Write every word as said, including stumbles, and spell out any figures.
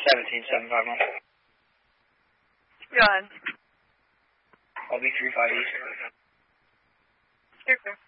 seventeen seven five one. Go ahead. I'll be three five East. You're clear.